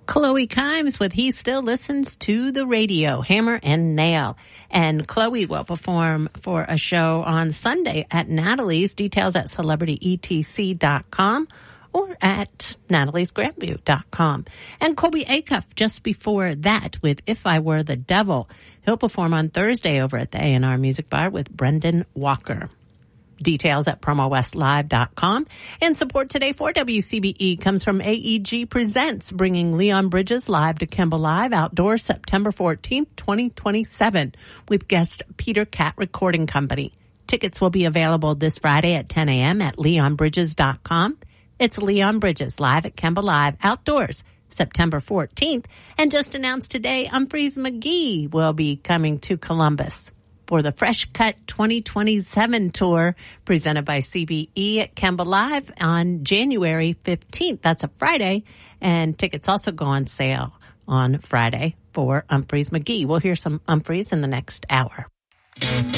Chloe Kimes with He Still Listens to the Radio, Hammer and Nail. And Chloe will perform for a show on Sunday at Natalie's. Details at CelebrityETC.com or at nataliesgrandview.com. And Colby Acuff just before that with If I Were the Devil. He'll perform on Thursday over at the A&R Music Bar with Brendan Walker. Details at promowestlive.com. And support today for WCBE comes from AEG Presents, bringing Leon Bridges live to Kemba Live Outdoors September 14th, 2027, with guest Peter Cat Recording Company. Tickets will be available this Friday at 10 a.m. at leonbridges.com. It's Leon Bridges live at Kemba Live Outdoors September 14th. And just announced today, Umphrey's McGee will be coming to Columbus for the Fresh Cut 2027 tour presented by CBE at Kemba Live on January 15th. That's a Friday, and tickets also go on sale on Friday for Umphrey's McGee. We'll hear some Umphrey's in the next hour.